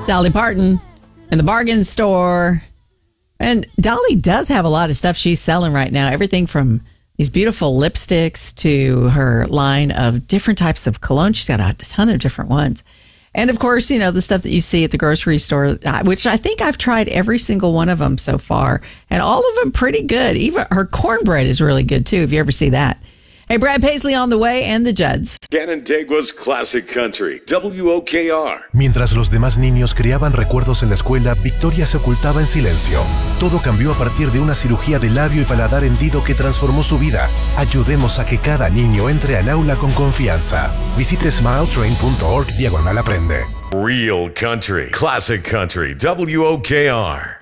Dolly Parton in the bargain store. And Dolly does have a lot of stuff she's selling right now. Everything from these beautiful lipsticks to her line of different types of cologne. She's got a ton of different ones. And of course, you know, the stuff that you see at the grocery store, which I think I've tried every single one of them so far. And all of them pretty good. Even her cornbread is really good too, if you ever see that. Hey, Brad Paisley on the way and the Judds. Canandaigua's Classic Country, WOKR. Mientras los demás niños creaban recuerdos en la escuela, Victoria se ocultaba en silencio. Todo cambió a partir de una cirugía de labio y paladar hendido que transformó su vida. Ayudemos a que cada niño entre al aula con confianza. Visite smiletrain.org/aprende. Real Country, Classic Country, WOKR.